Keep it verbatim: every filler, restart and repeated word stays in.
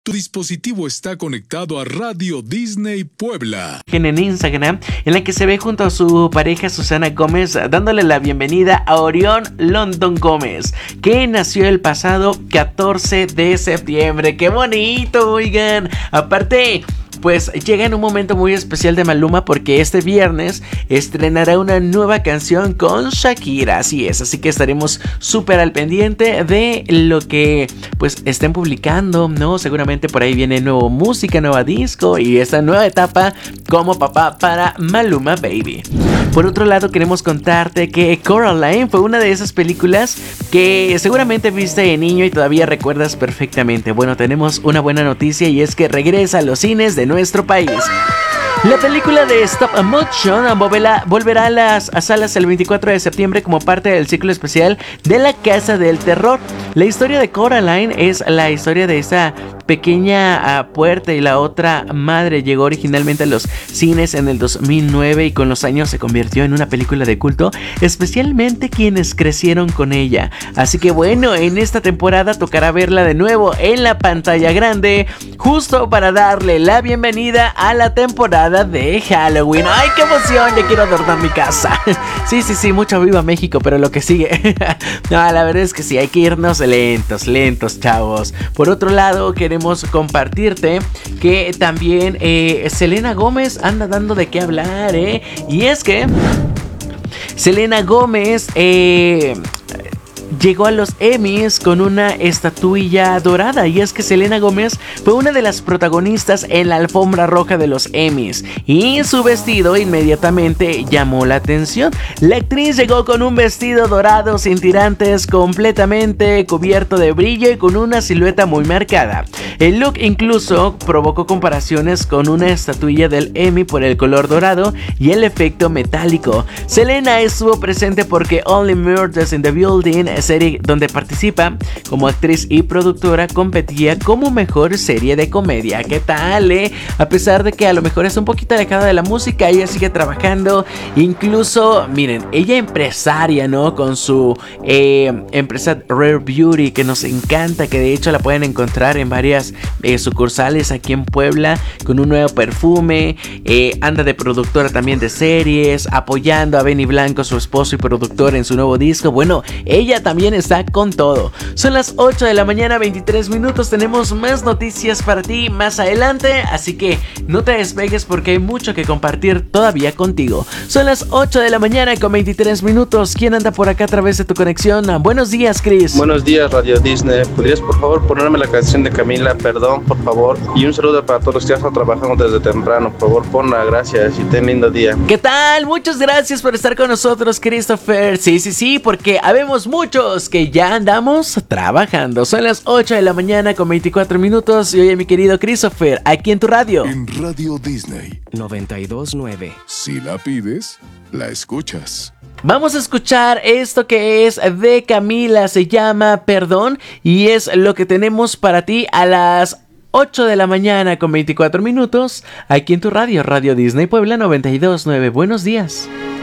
Tu dispositivo está conectado a Radio Disney Puebla. En Instagram, en la que se ve junto a su pareja Susana Gómez dándole la bienvenida a Orión London Gómez, que nació el pasado catorce de septiembre. ¡Qué bonito, oigan! Aparte, pues llega en un momento muy especial de Maluma porque este viernes estrenará una nueva canción con Shakira, así es, así que estaremos súper al pendiente de lo que pues estén publicando, ¿no? Seguramente por ahí viene nueva música, nueva disco y esta nueva etapa como papá para Maluma Baby. Por otro lado, queremos contarte que Coraline fue una de esas películas que seguramente viste de niño y todavía recuerdas perfectamente. Bueno, tenemos una buena noticia y es que regresa a los cines de nuestro país. La película de Stop Motion volverá, volverá a las a salas el veinticuatro de septiembre como parte del ciclo especial de la Casa del Terror. La historia de Coraline es la historia de esa pequeña uh, puerta y la otra madre. Llegó originalmente a los cines en el dos mil nueve y con los años se convirtió en una película de culto, especialmente quienes crecieron con ella. Así que bueno, en esta temporada tocará verla de nuevo en la pantalla grande, justo para darle la bienvenida a la temporada de Halloween. ¡Ay, qué emoción! Ya quiero adornar mi casa. Sí, sí, sí, mucho viva México, pero lo que sigue. No, la verdad es que sí, hay que irnos lentos, lentos, chavos. Por otro lado, queremos compartirte que también eh, Selena Gómez anda dando de qué hablar, ¿eh? Y es que Selena Gómez eh... llegó a los Emmys con una estatuilla dorada, y es que Selena Gómez fue una de las protagonistas en la alfombra roja de los Emmys y su vestido inmediatamente llamó la atención. La actriz llegó con un vestido dorado sin tirantes, completamente cubierto de brillo y con una silueta muy marcada. El look incluso provocó comparaciones con una estatuilla del Emmy por el color dorado y el efecto metálico. Selena estuvo presente porque Only Murders in the Building, serie donde participa como actriz y productora, competía como mejor serie de comedia. ¿Qué tal, eh? A pesar de que a lo mejor es un poquito alejada de la música, ella sigue trabajando. Incluso, miren, ella empresaria, ¿no? Con su eh, empresa Rare Beauty, que nos encanta, que de hecho la pueden encontrar en varias eh, sucursales aquí en Puebla, con un nuevo perfume. Eh, anda de productora también de series, apoyando a Benny Blanco, su esposo y productor, en su nuevo disco. Bueno, ella también está con todo. Son las ocho de la mañana, veintitrés minutos. Tenemos más noticias para ti más adelante, así que no te despegues porque hay mucho que compartir todavía contigo. Son las ocho de la mañana con veintitrés minutos. ¿Quién anda por acá a través de tu conexión? Buenos días, Chris. Buenos días, Radio Disney. ¿Podrías por favor ponerme la canción de Camila? Perdón, por favor. Y un saludo para todos los que ya están trabajando desde temprano. Por favor, ponla. Gracias y ten lindo día. ¿Qué tal? Muchas gracias por estar con nosotros, Christopher. Sí, sí, sí, porque habemos muchos que ya andamos trabajando. Son las ocho de la mañana con veinticuatro minutos. Y oye, mi querido Christopher, aquí en tu radio. En Radio Disney noventa y dos punto nueve. Si la pides, la escuchas. Vamos a escuchar esto que es de Camila, se llama Perdón, y es lo que tenemos para ti a las ocho de la mañana con veinticuatro minutos, aquí en tu radio, Radio Disney Puebla noventa y dos punto nueve. Buenos días.